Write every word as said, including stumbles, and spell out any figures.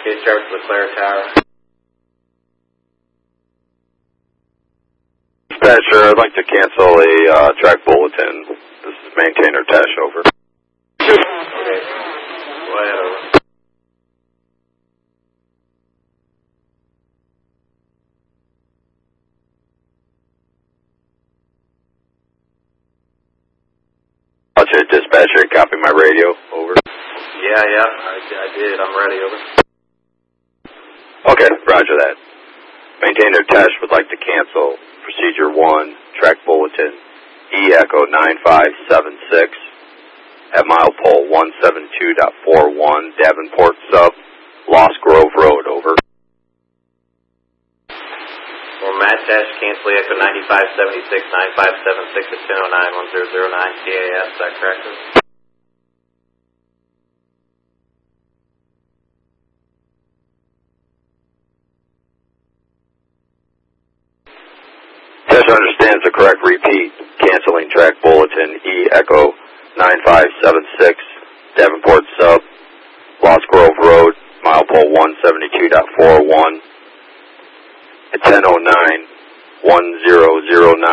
Case Travis LeClaire Tower. Dispatcher, I'd like to cancel a uh, track bulletin. This is maintainer Tash, over. Okay. Go ahead, over. Roger, dispatcher, copy my radio, over. Yeah, yeah, I, I did. I'm ready, over. Okay, roger that. Maintainer Tash would like to cancel procedure one, track bulletin, E Echo nine five seven six at mile pole one seven two point four one, Davenport Sub, Lost Grove Road, over. Well, Matt Tash, cancel Echo ninety-five seventy-six, nine five seven six at ten oh nine, one zero zero nine C A S, is that correct? Tash understands the correct repeat. Canceling track bulletin E Echo nine five seven six, Davenport Sub, Lost Grove Road, mile pole one seventy-two point four one at ten oh nine, one zero zero